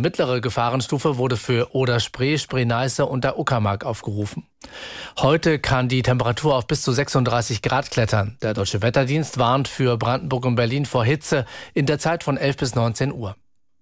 mittlere Gefahrenstufe wurde für Oder-Spree, Spree-Neiße und der Uckermark aufgerufen. Heute kann die Temperatur auf bis zu 36 Grad klettern. Der Deutsche Wetterdienst warnt für Brandenburg und Berlin vor Hitze in der Zeit von 11 bis 19 Uhr.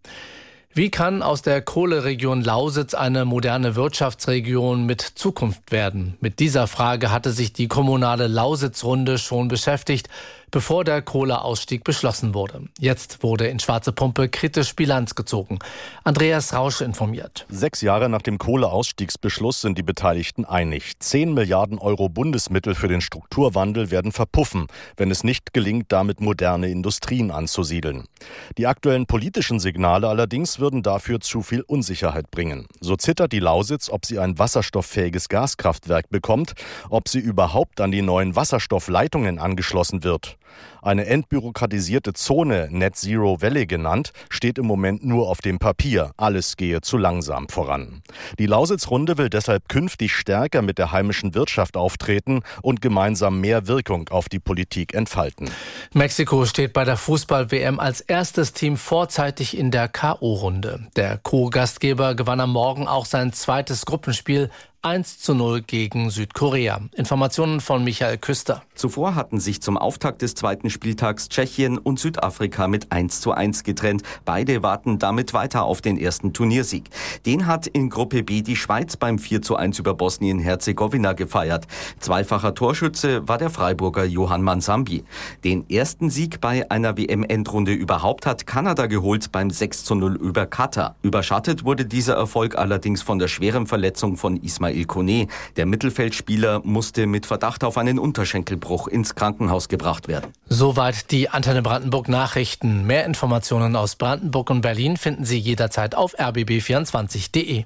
Wie kann aus der Kohleregion Lausitz eine moderne Wirtschaftsregion mit Zukunft werden? Mit dieser Frage hatte sich die kommunale Lausitz-Runde schon beschäftigt, bevor der Kohleausstieg beschlossen wurde. Jetzt wurde in Schwarze Pumpe kritisch Bilanz gezogen. Andreas Rausch informiert. 6 Jahre nach dem Kohleausstiegsbeschluss sind die Beteiligten einig. 10 Milliarden Euro Bundesmittel für den Strukturwandel werden verpuffen, wenn es nicht gelingt, damit moderne Industrien anzusiedeln. Die aktuellen politischen Signale allerdings würden dafür zu viel Unsicherheit bringen. So zittert die Lausitz, ob sie ein wasserstofffähiges Gaskraftwerk bekommt, ob sie überhaupt an die neuen Wasserstoffleitungen angeschlossen wird. Eine entbürokratisierte Zone, Net Zero Valley genannt, steht im Moment nur auf dem Papier. Alles gehe zu langsam voran. Die Lausitz-Runde will deshalb künftig stärker mit der heimischen Wirtschaft auftreten und gemeinsam mehr Wirkung auf die Politik entfalten. Mexiko steht bei der Fußball-WM als erstes Team vorzeitig in der K.O.-Runde. Der Co-Gastgeber gewann am Morgen auch sein zweites Gruppenspiel 1:0 gegen Südkorea. Informationen von Michael Küster. Zuvor hatten sich zum Auftakt des zweiten Spieltags Tschechien und Südafrika mit 1:1 getrennt. Beide warten damit weiter auf den ersten Turniersieg. Den hat in Gruppe B die Schweiz beim 4:1 über Bosnien-Herzegowina gefeiert. Zweifacher Torschütze war der Freiburger Johann Mansambi. Den ersten Sieg bei einer WM-Endrunde überhaupt hat Kanada geholt beim 6:0 über Katar. Überschattet wurde dieser Erfolg allerdings von der schweren Verletzung von Ismail Kone. Der Mittelfeldspieler musste mit Verdacht auf einen Unterschenkelbruch ins Krankenhaus gebracht werden. Soweit die Antenne Brandenburg Nachrichten. Mehr Informationen aus Brandenburg und Berlin finden Sie jederzeit auf rbb24.de.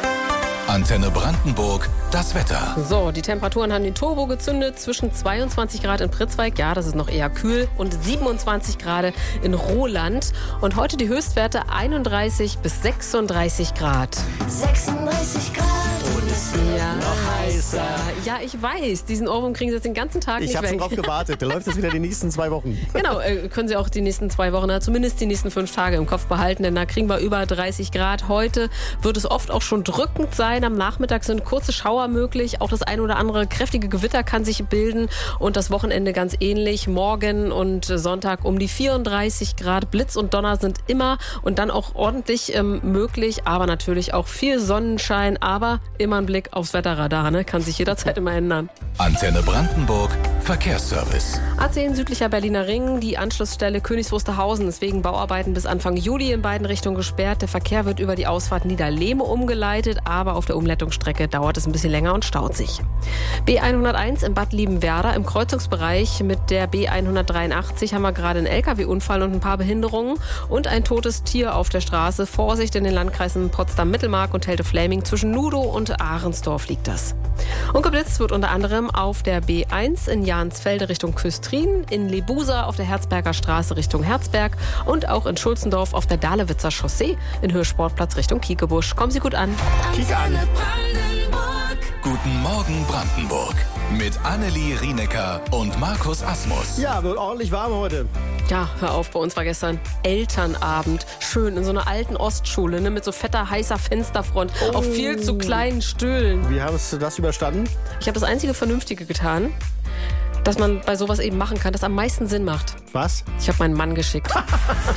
Antenne Brandenburg, das Wetter. So, die Temperaturen haben den Turbo gezündet. Zwischen 22 Grad in Pritzwalk, ja, das ist noch eher kühl, und 27 Grad in Roland. Und heute die Höchstwerte 31 bis 36 Grad. 36 Grad. Und es wird noch heißer. Ja, ich weiß, diesen Ohrwurm kriegen Sie jetzt den ganzen Tag nicht weg. Ich habe schon drauf gewartet. Der läuft jetzt wieder die nächsten 2 Wochen. Genau, können Sie auch die nächsten 2 Wochen, zumindest die nächsten 5 Tage im Kopf behalten, denn da kriegen wir über 30 Grad. Heute wird es oft auch schon drückend sein. Am Nachmittag sind kurze Schauer möglich. Auch das ein oder andere kräftige Gewitter kann sich bilden. Und das Wochenende ganz ähnlich. Morgen und Sonntag um die 34 Grad. Blitz und Donner sind immer und dann auch ordentlich möglich. Aber natürlich auch viel Sonnenschein. Aber immer ein Blick aufs Wetterradar. Kann sich jederzeit immer ändern. Antenne Brandenburg, Verkehrsservice. A10 südlicher Berliner Ring. Die Anschlussstelle Königs Wusterhausen ist wegen Bauarbeiten bis Anfang Juli in beiden Richtungen gesperrt. Der Verkehr wird über die Ausfahrt Niederlehme umgeleitet. Aber auf der Umleitungsstrecke dauert es ein bisschen länger und staut sich. B101 in Bad Liebenwerda im Kreuzungsbereich mit der B183 haben wir gerade einen LKW-Unfall und ein paar Behinderungen und ein totes Tier auf der Straße. Vorsicht in den Landkreisen Potsdam-Mittelmark und Helte-Fläming. Zwischen Nudow und Ahrensdorf liegt das. Und geblitzt wird unter anderem auf der B1 in Jahnsfelde Richtung Küstrin, in Lebusa auf der Herzberger Straße Richtung Herzberg und auch in Schulzendorf auf der Dahlewitzer Chaussee in Höhe-Sportplatz Richtung Kiekebusch. Kommen Sie gut an. Kiek an. Guten Morgen Brandenburg. Mit Annelie Rienecker und Markus Asmus. Ja, wird ordentlich warm heute. Ja, hör auf, bei uns war gestern Elternabend. Schön in so einer alten Ostschule, mit so fetter, heißer Fensterfront auf viel zu kleinen Stühlen. Wie hast du das überstanden? Ich habe das einzige Vernünftige getan, dass man bei sowas eben machen kann, das am meisten Sinn macht. Was? Ich habe meinen Mann geschickt.